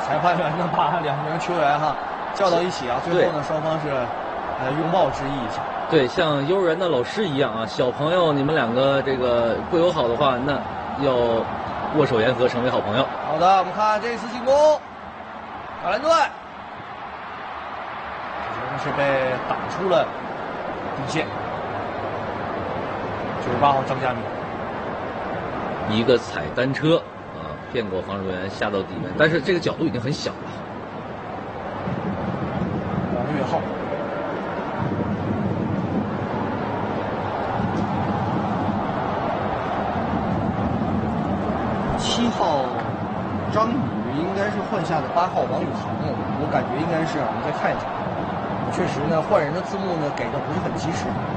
裁判员呢把两名球员叫到一起啊，最后呢双方是拥抱致意一下。 对，像幼儿园的老师一样啊，小朋友你们两个这个不友好的话，那要握手言和，成为好朋友。 好的，我们看这次进攻，小蓝队，这是被打出了底线。98号张家明， 一个踩单车啊，骗过防守员下到底面，但是这个角度已经很小了。 王岳浩。7号张宇应该是换下的8号王宇航，我感觉应该是我们再看一下。确实呢，换人的字幕呢给的不是很及时。